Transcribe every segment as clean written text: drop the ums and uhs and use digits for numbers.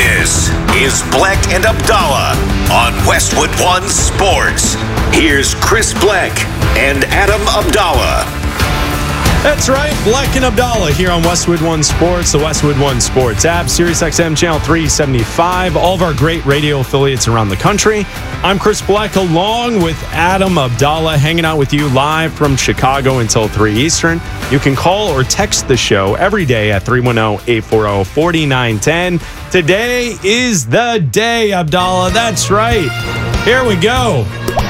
This is Bleck and Abdallah on Westwood One Sports. Here's Chris Bleck and Adam Abdallah. That's right, Bleck and Abdallah here on Westwood One Sports, the Westwood One Sports app, SiriusXM Channel 375, all of our great radio affiliates around the country. I'm Chris Bleck along with Adam Abdallah, hanging out with you live from Chicago until 3 Eastern. You can call or text the show every day at 310-840-4910. Today is the day, Abdallah. That's right. Here we go.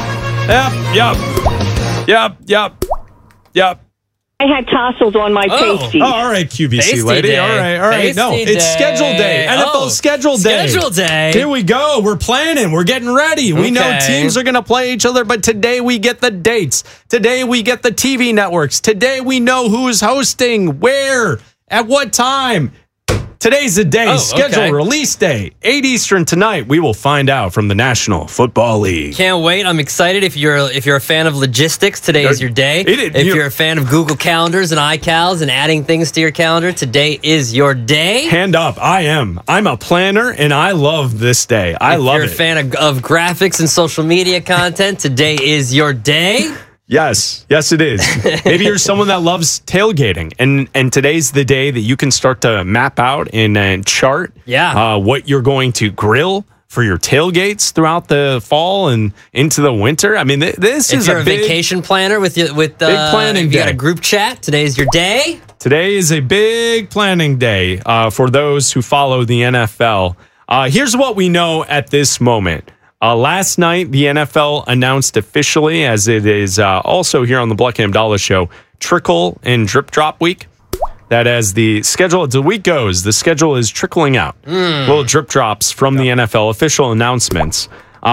Yep. I had tassels on my pasties. Oh, all right, QVC Pasty lady. day. All right. Pasty No, it's day. schedule day. NFL schedule day. Schedule day. Here we go. We're planning. We're getting ready. We know teams are going to play each other, but today we get the dates. Today we get the TV networks. Today we know who's hosting, where, at what time. Today's the day. Schedule release day. 8 Eastern tonight. We will find out from the National Football League. Can't wait. I'm excited. If you're a fan of logistics, today is your day. If you're a fan of Google Calendars and iCals and adding things to your calendar, today is your day. Hand up. I am. I'm a planner, and I love this day. I love it. If you're a fan of graphics and social media content, today is your day. Yes, it is. Maybe you're someone that loves tailgating, and today's the day that you can start to map out and chart what you're going to grill for your tailgates throughout the fall and into the winter. I mean, this is a vacation planner with big planning day. You got a group chat. Today's your day. Today is a big planning day for those who follow the NFL. Here's what we know at this moment. Last night, the NFL announced officially, as it is also here on the Bleck and Abdallah show, trickle and drip drop week. That as the week goes, the schedule is trickling out. Little drip drops from the NFL official announcements.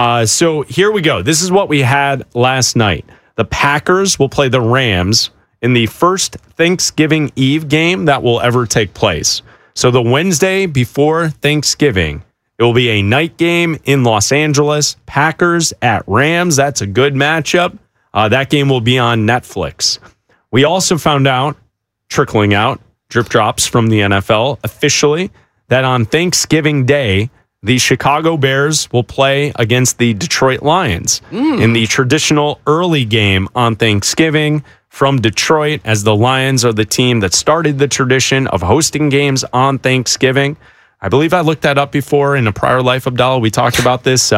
So here we go. This is what we had last night. The Packers will play the Rams in the first Thanksgiving Eve game that will ever take place. So the Wednesday before Thanksgiving, it will be a night game in Los Angeles. Packers at Rams. That's a good matchup. That game will be on Netflix. We also found out, trickling out, drip drops from the NFL officially, that on Thanksgiving Day, the Chicago Bears will play against the Detroit Lions in the traditional early game on Thanksgiving from Detroit, as the Lions are the team that started the tradition of hosting games on Thanksgiving. I believe I looked that up before in a prior life, Abdallah. We talked about this.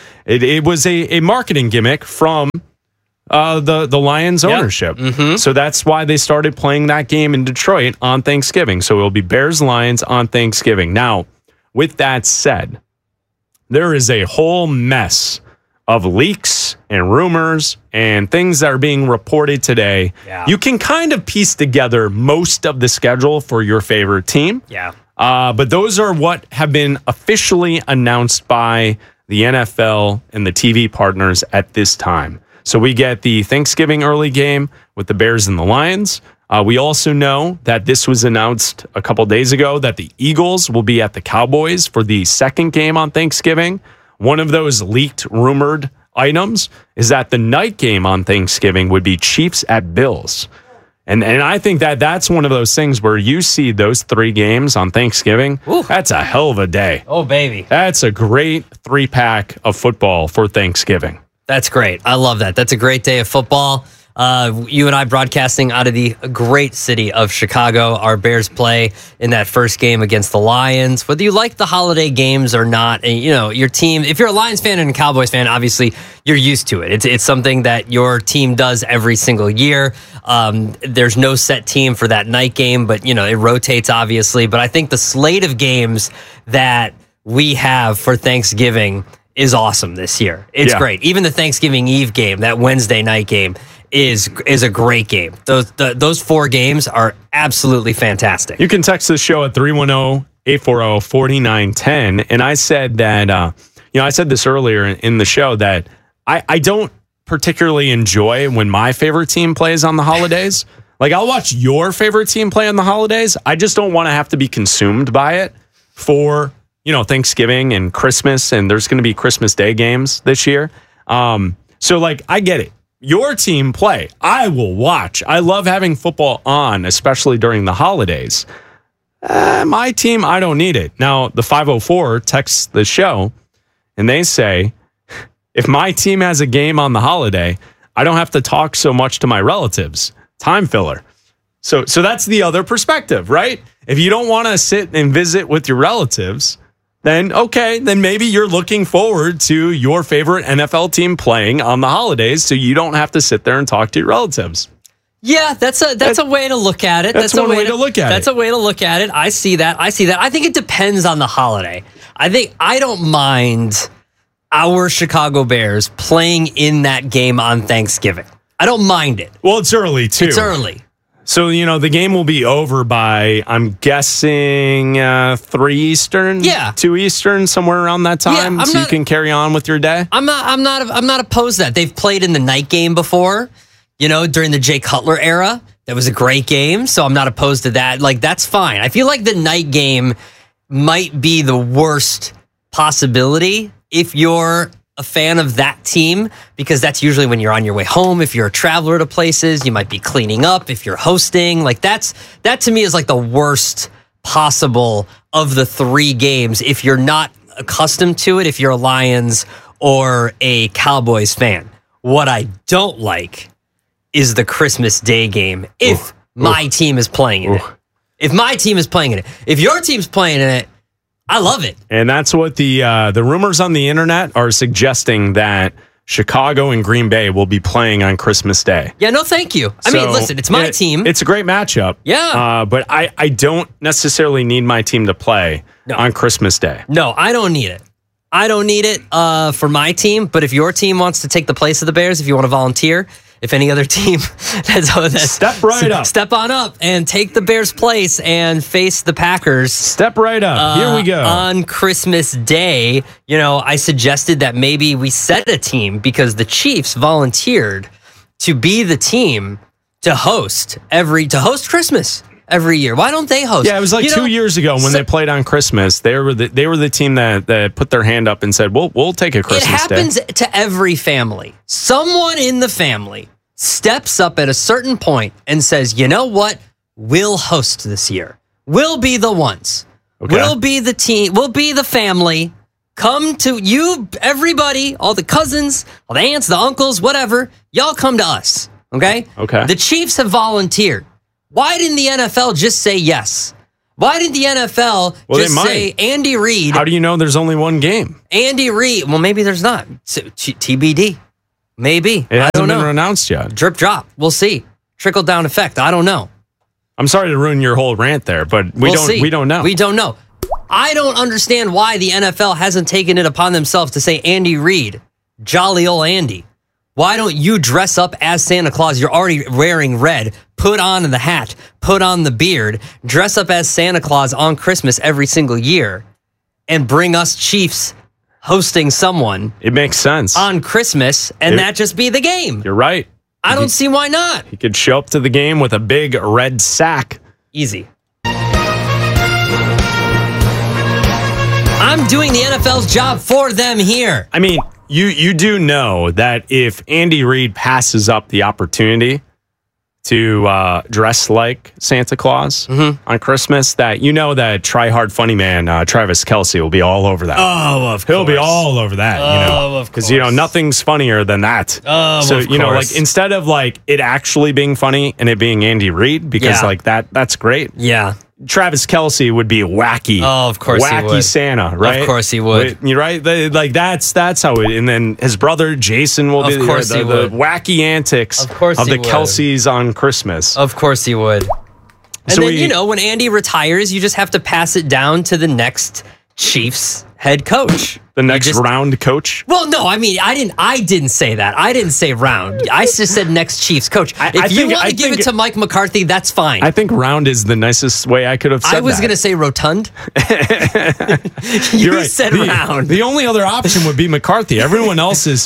It was a marketing gimmick from the Lions ownership. So that's why they started playing that game in Detroit on Thanksgiving. So it will be Bears-Lions on Thanksgiving. Now, with that said, there is a whole mess of leaks and rumors and things that are being reported today. You can kind of piece together most of the schedule for your favorite team. But those are what have been officially announced by the NFL and the TV partners at this time. So we get the Thanksgiving early game with the Bears and the Lions. We also know that this was announced a couple days ago that the Eagles will be at the Cowboys for the second game on Thanksgiving. One of those leaked, rumored items is that the night game on Thanksgiving would be Chiefs at Bills. And I think that's one of those things where you see those three games on Thanksgiving. Ooh. That's a hell of a day. Oh, baby. That's a great 3-pack of football for Thanksgiving. That's great. I love that. That's a great day of football. You and I broadcasting out of the great city of Chicago. Our Bears play in that first game against the Lions. Whether you like the holiday games or not, and, your team, if you're a Lions fan and a Cowboys fan, obviously you're used to it. It's something that your team does every single year. There's no set team for that night game, but, it rotates, obviously. But I think the slate of games that we have for Thanksgiving is awesome this year. It's great. Even the Thanksgiving Eve game, that Wednesday night game, is a great game. Those 4 games are absolutely fantastic. You can text the show at 310-840-4910. And I said that, I said this earlier in the show that I don't particularly enjoy when my favorite team plays on the holidays. Like, I'll watch your favorite team play on the holidays. I just don't want to have to be consumed by it for, Thanksgiving and Christmas. And there's going to be Christmas Day games this year. So, I get it. Your team play, I will watch. I love having football on, especially during the holidays. My team, I don't need it. Now, the 504 texts the show, and they say, if my team has a game on the holiday, I don't have to talk so much to my relatives. Time filler. So that's the other perspective, right? If you don't want to sit and visit with your relatives, then okay, then maybe you're looking forward to your favorite NFL team playing on the holidays, so you don't have to sit there and talk to your relatives. Yeah, that's a way to look at it. That's one way to look at it. That's a way to look at it. I see that. I think it depends on the holiday. I don't mind our Chicago Bears playing in that game on Thanksgiving. I don't mind it. Well, it's early, too. It's early. So, the game will be over by, I'm guessing, 3 Eastern? Yeah. 2 Eastern, somewhere around that time, you can carry on with your day? I'm not opposed to that. They've played in the night game before, during the Jay Cutler era. That was a great game, so I'm not opposed to that. Like, that's fine. I feel like the night game might be the worst possibility if you're a fan of that team, because that's usually when you're on your way home. If you're a traveler to places, you might be cleaning up. If you're hosting, like that to me is like the worst possible of the 3 games. If you're not accustomed to it, if you're a Lions or a Cowboys fan, what I don't like is the Christmas Day game. If my team is playing in it, if my team is playing in it, if your team's playing in it, I love it. And that's what the rumors on the internet are suggesting, that Chicago and Green Bay will be playing on Christmas Day. Yeah, no, thank you. I mean, listen, it's my team. It's a great matchup. Yeah. But I don't necessarily need my team to play on Christmas Day. No, I don't need it. I don't need it for my team. But if your team wants to take the place of the Bears, if you want to volunteer, if any other team step right up, step on up and take the Bears' place and face the Packers. Step right up. Here we go. On Christmas Day, I suggested that maybe we set a team, because the Chiefs volunteered to be the team to host Christmas every year. Why don't they host? Yeah, it was like 2 years ago when they played on Christmas. They were the team that put their hand up and said, we'll take a Christmas Day. It happens to every family. Someone in the family steps up at a certain point and says, you know what? We'll host this year. We'll be the ones. Okay. We'll be the team. We'll be the family. Come to you, everybody, all the cousins, all the aunts, the uncles, whatever. Y'all come to us. Okay? Okay. The Chiefs have volunteered. Why didn't the NFL just say yes? Why didn't the NFL just say Andy Reid? How do you know there's only one game? Andy Reid. Well, maybe there's not. TBD. Maybe. It hasn't been announced yet. Drip drop. We'll see. Trickle down effect. I don't know. I'm sorry to ruin your whole rant there, but we don't know. We don't know. I don't understand why the NFL hasn't taken it upon themselves to say Andy Reid, jolly old Andy. Why don't you dress up as Santa Claus? You're already wearing red. Put on the hat. Put on the beard. Dress up as Santa Claus on Christmas every single year, and bring us Chiefs hosting someone. It makes sense. On Christmas, and that just be the game. You're right. I don't see why not. He could show up to the game with a big red sack. Easy. I'm doing the NFL's job for them here. I mean, you do know that if Andy Reid passes up the opportunity to dress like Santa Claus on Christmas, that that try-hard funny man, Travis Kelce, will be all over that. Oh, of course. He'll be all over that, of course. Because, nothing's funnier than that. Oh, so, of course. like, instead of, like, it actually being funny and it being Andy Reid, because, like, that's great. Yeah. Travis Kelce would be wacky. Oh, of course he would. Wacky Santa, right? Of course he would. You're right. Like that's how it. And then his brother Jason will be the wacky antics of the Kelces on Christmas. Of course he would. And so then when Andy retires, you just have to pass it down to the next Chiefs head coach. The next round coach? Well, no, I mean, I didn't say that. I didn't say round. I just said next Chiefs coach. If you want to give it to Mike McCarthy, that's fine. I think round is the nicest way I could have said that. I was going to say rotund. You're right. Said round. The only other option would be McCarthy. Everyone else is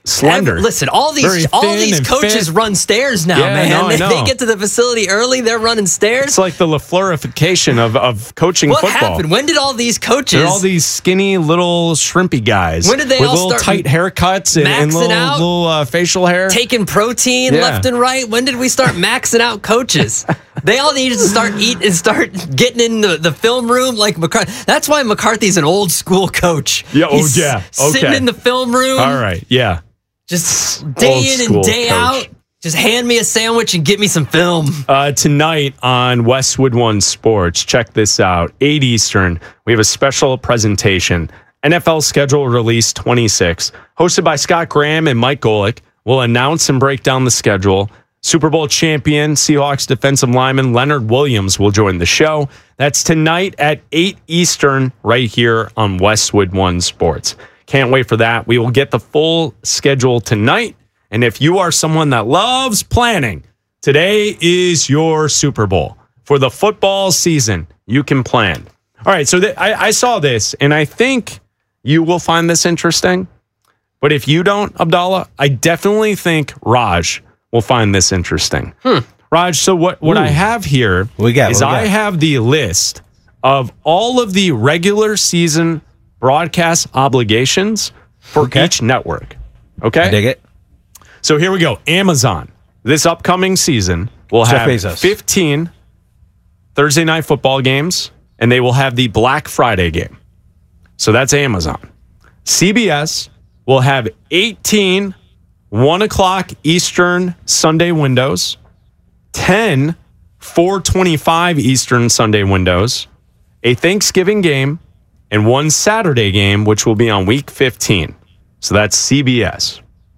slender. Listen, all Very these thin and coaches fit. run stairs now, Yeah, man. no, I know. They get to the facility early. They're running stairs. It's like the LaFleurification of coaching What football. happened? When did all these coaches? They're all these skinny little shrimpy guys. When did they with all little start tight haircuts and maxing out? little facial hair? taking protein Yeah. left and right? When did we start maxing out coaches? They all needed to start eating and start getting in the film room like McCarthy. That's why McCarthy's an old school coach. Yeah, oh, He's yeah, sitting okay. in the film room. All right, yeah. Just day in and day out. Just hand me a sandwich and get me some film. Tonight on Westwood One Sports, check this out. 8 Eastern, we have a special presentation. NFL Schedule Release 26, hosted by Scott Graham and Mike Golick. We'll announce and break down the schedule. Super Bowl champion, Seahawks defensive lineman Leonard Williams will join the show. That's tonight at 8 Eastern right here on Westwood One Sports. Can't wait for that. We will get the full schedule tonight. And if you are someone that loves planning, today is your Super Bowl. For the football season, you can plan. All right, so I saw this, and I think you will find this interesting. But if you don't, Abdallah, I definitely think Raj will find this interesting. Raj, so what I have here is I have the list of all of the regular season broadcast obligations for each network. Okay? I dig it. So here we go. Amazon, this upcoming season, will Jeff have Bezos. 15 Thursday night football games, and they will have the Black Friday game. So that's Amazon. CBS will have 18 1 o'clock Eastern Sunday windows, 10 4:25 Eastern Sunday windows, a Thanksgiving game, and one Saturday game, which will be on week 15. So that's CBS.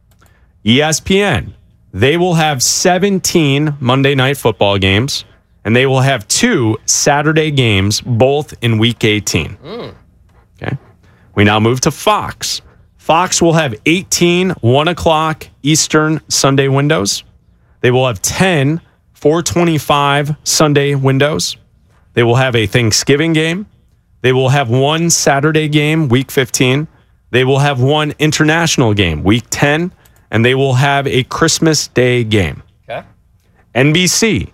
ESPN, they will have 17 Monday night football games, and they will have 2 Saturday games, both in week 18. Okay. We now move to Fox. Fox will have 18 1 o'clock Eastern Sunday windows. They will have 10 4:25 Sunday windows. They will have a Thanksgiving game. They will have one Saturday game, week 15. They will have one international game, week 10. And they will have a Christmas Day game. Okay. NBC,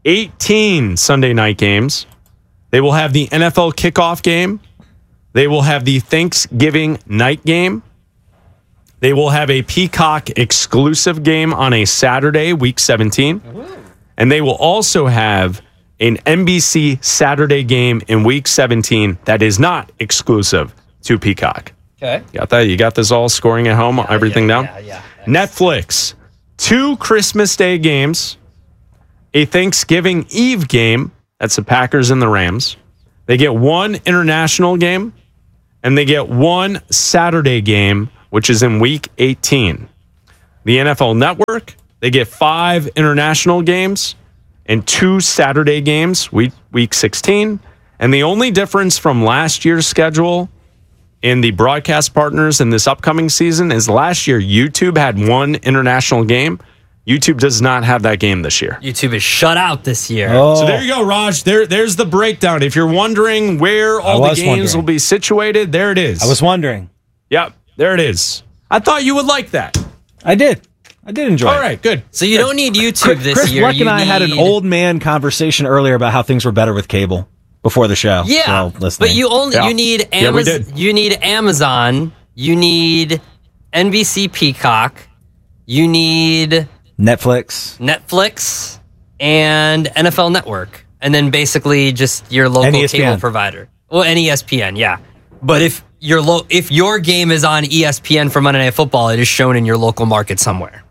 18 Sunday night games. They will have the NFL kickoff game. They will have the Thanksgiving night game. They will have a Peacock exclusive game on a Saturday, week 17. And they will also have an NBC Saturday game in week 17 that is not exclusive to Peacock. Okay. Got that? You got this all scoring at home, everything down? Yeah. Netflix, 2 Christmas Day games, a Thanksgiving Eve game. That's the Packers and the Rams. They get one international game, and they get one Saturday game, which is in week 18. The NFL Network, they get 5 international games and 2 Saturday games, week 16. And the only difference from last year's schedule in the broadcast partners in this upcoming season is last year YouTube had one international game. YouTube does not have that game this year. YouTube is shut out this year. So there you go, Raj. There's the breakdown. If you're wondering where all the games will be situated, there it is. I was wondering. Yep, there it is. I thought you would like that. I did enjoy it. All right, good. So you don't need YouTube this Chris year. Bleck You and I had an need- old man conversation earlier about how things were better with cable before the show. Yeah, So, listening. but you need Yeah, we Amazon. did. You need Amazon. You need NBC Peacock. You need Netflix. Netflix and NFL Network, and then basically just your local And ESPN. cable provider. Well, and ESPN, yeah. But if your game is on ESPN for Monday Night Football, it is shown in your local market somewhere.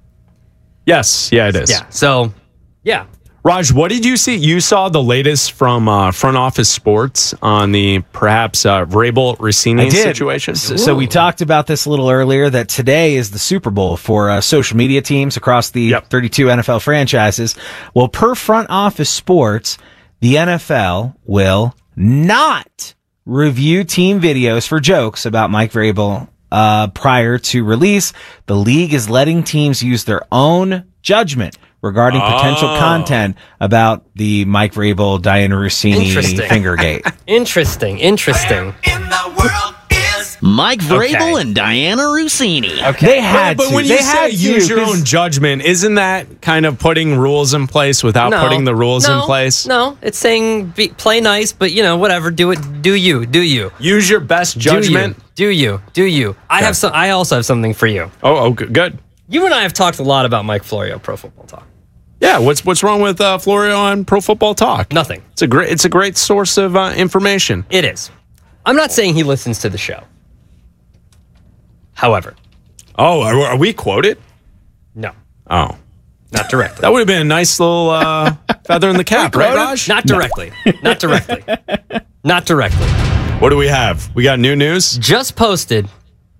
Yes, yeah, it is. Yeah. So, yeah. Raj, what did you see? You saw the latest from Front Office Sports on the perhaps Vrabel Rossini situation? So we talked about this a little earlier, that today is the Super Bowl for social media teams across the 32 NFL franchises. Well, per Front Office Sports, the NFL will not review team videos for jokes about Mike Vrabel prior to release. The league is letting teams use their own judgment regarding potential content about the Mike Interesting. Vrabel, Diana Rossini Fingergate. Interesting. In the world is Mike Vrabel Okay. and Diana Rossini. Okay. They had But to. when They you say had to, use your 'cause- own judgment, isn't that kind of putting rules in place without putting the rules in place? No, it's saying play nice, but whatever. Do it. Do you? Use your best judgment. Do you? I have some. I also have something for you. Oh, good. You and I have talked a lot about Mike Florio, Pro Football Talk. Yeah, what's wrong with Florio on Pro Football Talk? Nothing. It's a great source of information. It is. I'm not saying he listens to the show. However, Oh, are we quoted? no, Oh, not directly. that would have been a nice little feather in the cap, right, Raj? Not directly. Not directly. Not directly. What do we have? We got new news? Just posted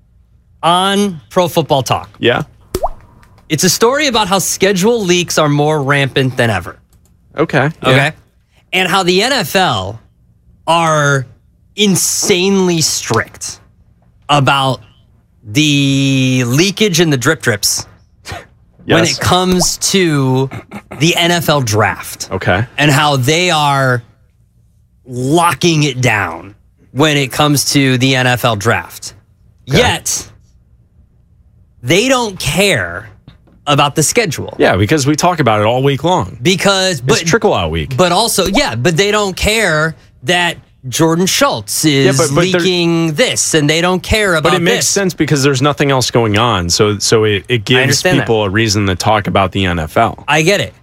on Pro Football Talk. Yeah. It's a story about how schedule leaks are more rampant than ever. Okay. Okay. And how the NFL are insanely strict about the leakage and the drips when Yes. it comes to the NFL draft. Okay. And how they are locking it down when it comes to the NFL draft. Yet, they don't care about the schedule. Yeah, because we talk about it all week long. Because, It's trickle out week. but also, but they don't care that Jordan Schultz is but leaking this, and they don't care about But it makes this. sense because there's nothing else going on. So it gives understand people a reason to talk about the NFL. I get it.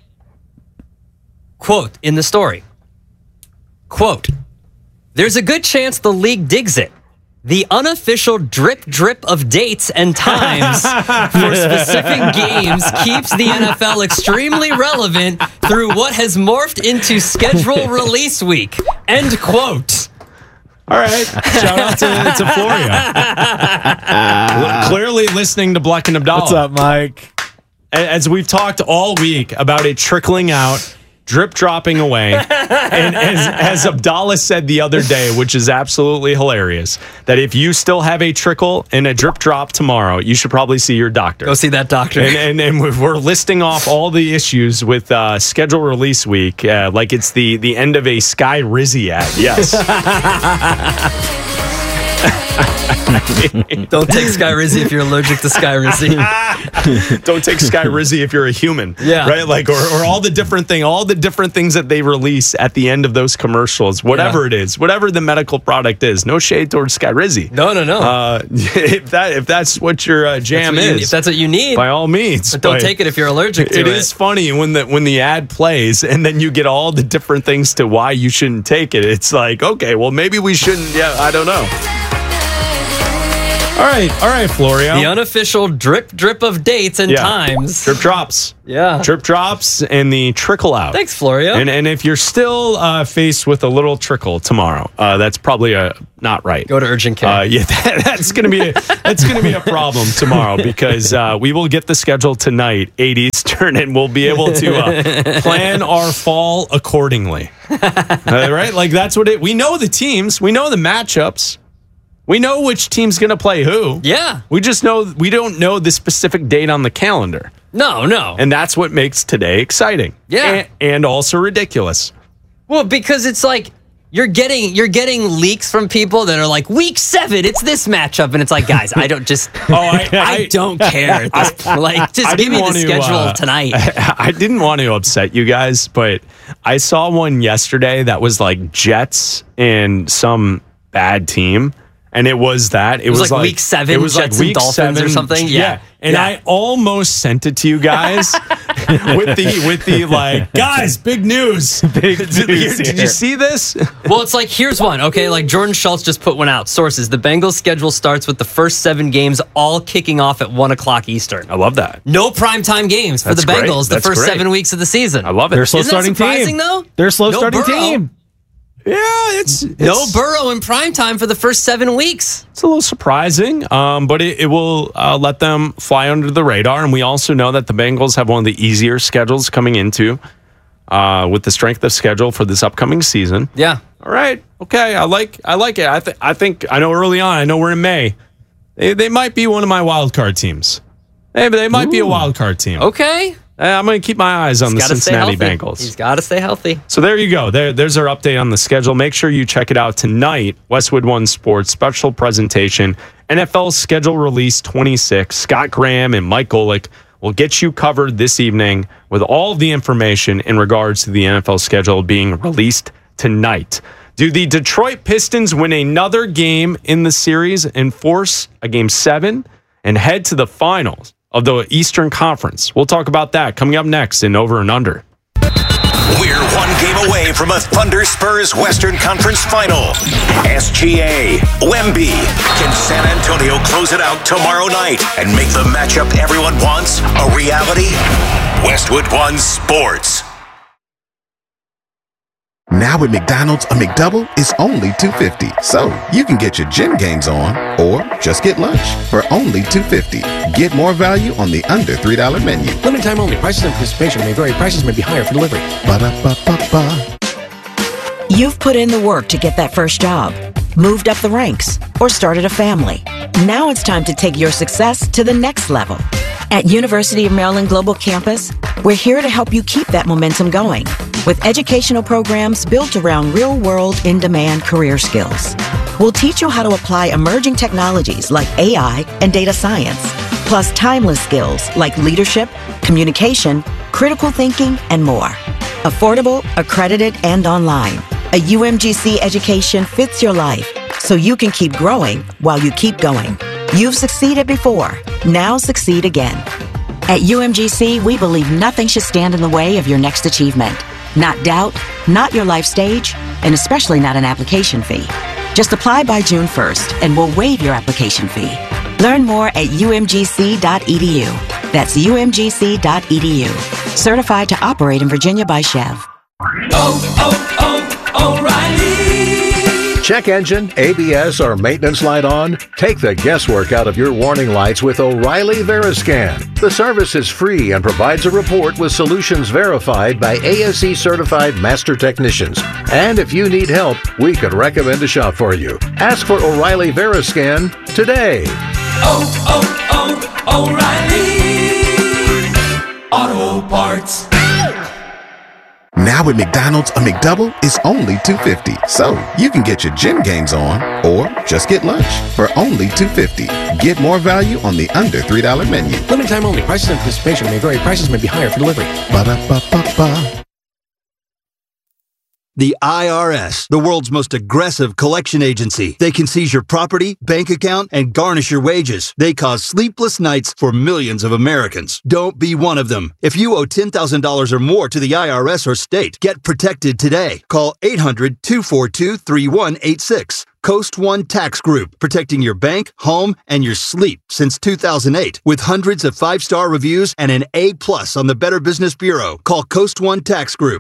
Quote in the story. Quote, there's a good chance the league digs it. The unofficial drip of dates and times for specific games keeps the NFL extremely relevant through what has morphed into schedule release week. End quote. All right. Shout out to Florio. Clearly listening to Black and Abdallah. What's up, Mike? As we've talked all week about it trickling out, drip dropping away. And as Abdallah said the other day, which is absolutely hilarious, that if you still have a trickle and a drip drop tomorrow, you should probably see your doctor. Go see that doctor. And we're listing off all the issues with schedule release week, like it's the end of a Sky Rizzy ad. Yes. Don't take Sky Rizzy if you're allergic to Sky Rizzy. Don't take Sky Rizzy if you're a human. Yeah. Right? Like, or all the different things that they release at the end of those commercials, whatever it is, whatever the medical product is. No shade towards Sky Rizzy. No. If that's what your jam is, If that's what you need, by all means. but don't take it if you're allergic to it. It is funny when the ad plays and then you get all the different things to why you shouldn't take it. It's like, okay, well, maybe we shouldn't. Yeah, I don't know. All right, Florio. The unofficial drip of dates and times. Drip drops. Yeah. Drip drops and the trickle out. Thanks, Florio. And if you're still faced with a little trickle tomorrow, that's probably not right. Go to urgent care. That's gonna be a problem tomorrow because we will get the schedule tonight, 8 Eastern, and we'll be able to plan our fall accordingly. Right? Like that's what we know the teams, we know the matchups. We know which team's going to play who. Yeah. We just know we don't know the specific date on the calendar. No. And that's what makes today exciting. Yeah. And also ridiculous. Well, because it's like you're getting leaks from people that are like, week 7, it's this matchup, and it's like, guys, I don't I don't care. At this point. Like, just give me the schedule tonight. I didn't want to upset you guys, but I saw one yesterday that was like Jets and some bad team. And it was that. It was like week 7, it was Jets like week and Dolphins 7, or something. Yeah. And I almost sent it to you guys with the like, guys, big news. Did you see this? Well, it's like, here's one. Okay, like Jordan Schultz just put one out. Sources: the Bengals schedule starts with the first 7 games all kicking off at 1:00 Eastern. I love that. No primetime games for That's the great. Bengals the That's first great. 7 weeks of the season. I love it. They're a slow Isn't that starting surprising, team. though? They're a slow No starting Burrow. team. Yeah, it's No Burrow in primetime for the first 7 weeks. It's a little surprising, but it will let them fly under the radar. And we also know that the Bengals have one of the easier schedules coming into with the strength of schedule for this upcoming season. Yeah. All right. Okay. I like it. I think I know early on. I know we're in May. They might be one of my wild card teams. They might be a wild card team. Okay. I'm going to keep my eyes on the Cincinnati Bengals. He's got to stay healthy. So there you go. There's our update on the schedule. Make sure you check it out tonight. Westwood One Sports special presentation. NFL schedule release 26. Scott Graham and Mike Golick will get you covered this evening with all of the information in regards to the NFL schedule being released tonight. Do the Detroit Pistons win another game in the series and force a Game 7 and head to the finals of the Eastern Conference? We'll talk about that coming up next in Over and Under. We're one game away from a Thunder Spurs Western Conference final. SGA, Wemby. Can San Antonio close it out tomorrow night and make the matchup everyone wants a reality? Westwood One Sports. Now at McDonald's, a McDouble is only $2.50. So you can get your gym gains on or just get lunch for only $2.50. Get more value on the under $3 menu. Limited time only. Prices and participation may vary. Prices may be higher for delivery. Ba-da-ba-ba-ba. You've put in the work to get that first job, moved up the ranks, or started a family. Now it's time to take your success to the next level. At University of Maryland Global Campus, we're here to help you keep that momentum going with educational programs built around real-world, in-demand career skills. We'll teach you how to apply emerging technologies like AI and data science, plus timeless skills like leadership, communication, critical thinking, and more. Affordable, accredited, and online. A UMGC education fits your life so you can keep growing while you keep going. You've succeeded before. Now succeed again. At UMGC, we believe nothing should stand in the way of your next achievement. Not doubt, not your life stage, and especially not an application fee. Just apply by June 1st and we'll waive your application fee. Learn more at umgc.edu. That's umgc.edu. Certified to operate in Virginia by Chev. O'Reilly. Check engine, ABS, or maintenance light on? Take the guesswork out of your warning lights with O'Reilly Veriscan. The service is free and provides a report with solutions verified by ASE certified master technicians. And if you need help, we could recommend a shop for you. Ask for O'Reilly Veriscan today. O'Reilly Auto Parts. Now at McDonald's, a McDouble is only $2.50. So you can get your gym gains on or just get lunch for only $2.50. Get more value on the under $3 menu. Limited time only. Prices and participation may vary. Prices may be higher for delivery. Ba-da-ba-ba-ba. The IRS, the world's most aggressive collection agency. They can seize your property, bank account, and garnish your wages. They cause sleepless nights for millions of Americans. Don't be one of them. If you owe $10,000 or more to the IRS or state, get protected today. Call 800-242-3186. Coast One Tax Group, protecting your bank, home, and your sleep since 2008. With hundreds of 5-star reviews and an A+ on the Better Business Bureau. Call Coast One Tax Group,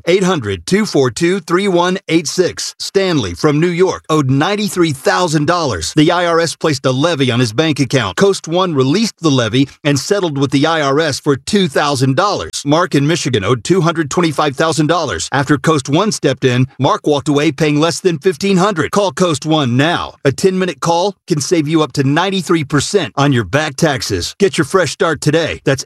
800-242-3186. Stanley from New York owed $93,000. The IRS placed a levy on his bank account. Coast One released the levy and settled with the IRS for $2,000. Mark in Michigan owed $225,000. After Coast One stepped in, Mark walked away paying less than $1,500. Call Coast One now. A 10-minute call can save you up to 93% on your back taxes. Get your fresh start today. That's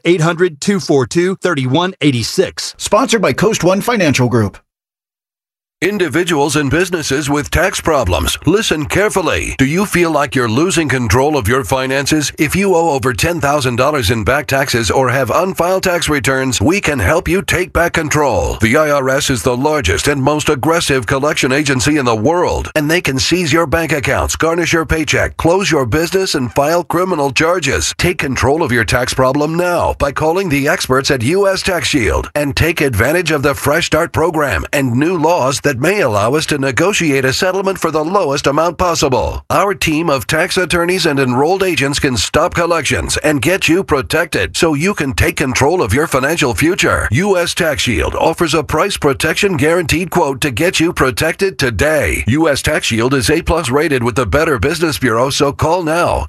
800-242-3186. Sponsored by Coast One Financial Group. Individuals and businesses with tax problems, listen carefully. Do you feel like you're losing control of your finances? If you owe over $10,000 in back taxes or have unfiled tax returns, we can help you take back control. The IRS is the largest and most aggressive collection agency in the world, and they can seize your bank accounts, garnish your paycheck, close your business, and file criminal charges. Take control of your tax problem now by calling the experts at U.S. Tax Shield and take advantage of the Fresh Start program and new laws that may allow us to negotiate a settlement for the lowest amount possible. Our team of tax attorneys and enrolled agents can stop collections and get you protected so you can take control of your financial future. U.S. Tax Shield offers a price protection guaranteed quote to get you protected today. U.S. Tax Shield is A+ rated with the Better Business Bureau, so call now.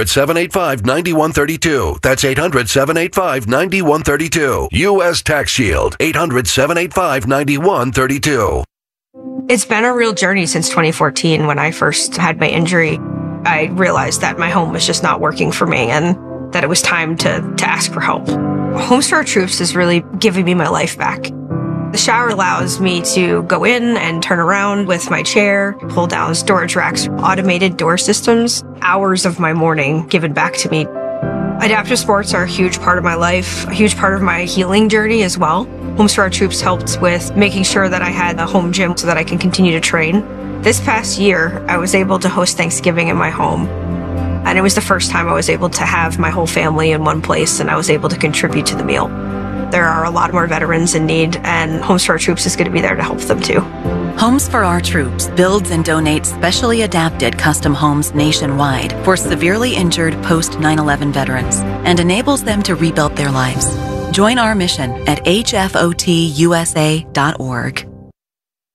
800-785-9132. That's 800-785-9132. U.S. Tax Shield. 800-785-9132. It's been a real journey since 2014 when I first had my injury. I realized that my home was just not working for me and that it was time to ask for help. Homes for Our Troops is really giving me my life back. The shower allows me to go in and turn around with my chair, pull down storage racks, automated door systems, hours of my morning given back to me. Adaptive sports are a huge part of my life, a huge part of my healing journey as well. Homes for Our Troops helped with making sure that I had a home gym so that I can continue to train. This past year, I was able to host Thanksgiving in my home. And it was the first time I was able to have my whole family in one place, and I was able to contribute to the meal. There are a lot more veterans in need, and Homes for Our Troops is going to be there to help them too. Homes for Our Troops builds and donates specially adapted custom homes nationwide for severely injured post 9/11 veterans and enables them to rebuild their lives. Join our mission at hfotusa.org.